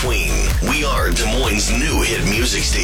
between. We are Des Moines' new hit music station.